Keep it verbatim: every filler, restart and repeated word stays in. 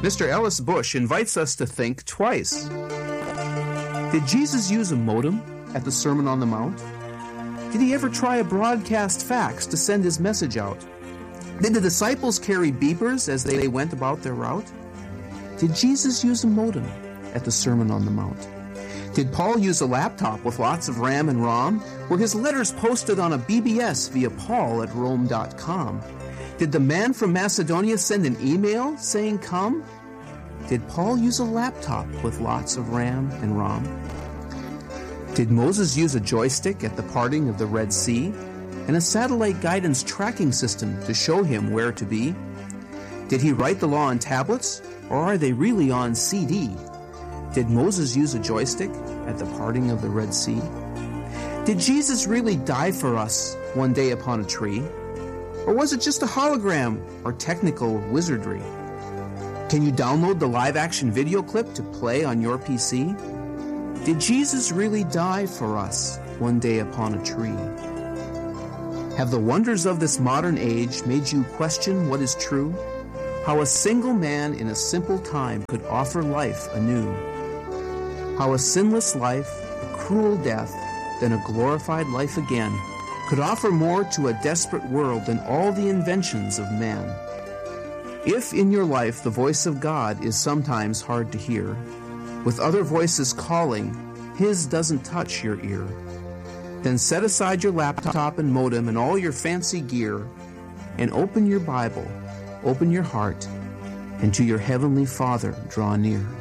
Mister Ellis Bush invites us to think twice. Did Jesus use a modem at the Sermon on the Mount? Did he ever try a broadcast fax to send his message out? Did the disciples carry beepers as they went about their route? Did Jesus use a modem at the Sermon on the Mount? Did Paul use a laptop with lots of RAM and ROM? Were his letters posted on a B B S via paul at rome dot com? Did the man from Macedonia send an email saying come? Did Paul use a laptop with lots of RAM and ROM? Did Moses use a joystick at the parting of the Red Sea and a satellite guidance tracking system to show him where to be? Did he write the law on tablets, or are they really on C D? Did Moses use a joystick at the parting of the Red Sea? Did Jesus really die for us one day upon a tree? Or was it just a hologram or technical wizardry? Can you download the live-action video clip to play on your P C? Did Jesus really die for us one day upon a tree? Have the wonders of this modern age made you question what is true? How a single man in a simple time could offer life anew? How a sinless life, a cruel death, then a glorified life again, could offer more to a desperate world than all the inventions of man. If in your life the voice of God is sometimes hard to hear, with other voices calling, His doesn't touch your ear, then set aside your laptop and modem and all your fancy gear and open your Bible, open your heart, and to your Heavenly Father draw near.